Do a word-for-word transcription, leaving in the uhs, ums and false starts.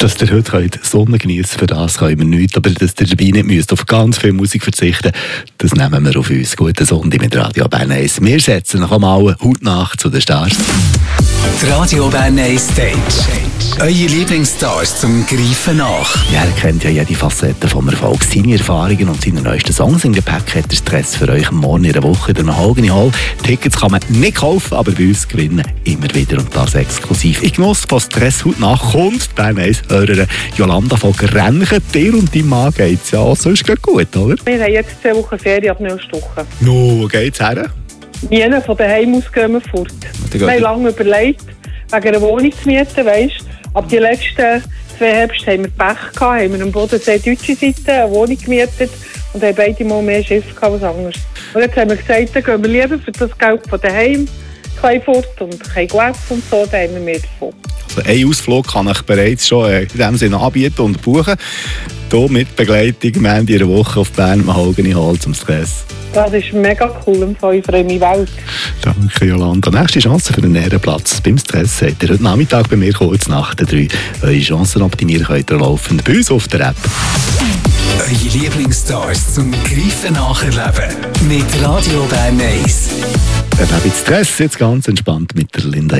Dass ihr heute könnt Sonne geniessen könnt, für das können wir nicht. Aber dass ihr dabei nicht müsst auf ganz viel Musik verzichten, das nehmen wir auf uns. Guten Sonntag mit Radio Bern eins. Wir setzen noch einmal Hautnacht zu den Stars. Die Radio Bern eins Stage. Eure Lieblingsstars zum Greifen nach. Ja, er kennt ja jede Facette vom Erfolg. Seine Erfahrungen und seine neuesten Songs im Gepäck hat der Stress für euch morgen in der Woche in der Mahogany Hall. Tickets kann man nicht kaufen, aber bei uns gewinnen immer wieder und das exklusiv. Ich Genuss von Stress heute nach kommt die Bern eins Hörerin Jolanda von Grenchen. Dir und deinem Mann geht's ja auch sonst gut, oder? Wir haben jetzt zwei Wochen Ferien ab nächster Woche. No, wo geht's her? Jenen von daheim aus gehen wir fort. Wir haben lange überlegt, wegen einer Wohnung zu mieten, weisst. Ab die letzten zwei Herbst haben wir Pech gehabt, haben wir am Bodensee deutsche Seite eine Wohnung gemietet und haben beide mal mehr Schiff gehabt als anders. Und jetzt haben wir gesagt, dann gehen wir lieber für das Geld von daheim fort und ein bisschen essen und so, da haben wir mehr davon. Also einen Ausflug kann ich bereits schon in diesem Sinne anbieten und buchen. Hier mit Begleitung am Ende einer Woche auf Bern Mahogany Hall zum Stress. Das ist mega cool und ich freue mich Welt. Danke, Jolanda. Nächste Chance für einen Ehrenplatz beim Stress seht ihr heute Nachmittag bei mir kurz nach der drei. Eure Chancen optimieren könnt ihr laufend bei uns auf der App. Eure Lieblingsstars zum Greifen nacherleben. Mit Radio Bern eins. Erlebt Stress jetzt ganz entspannt mit der Linda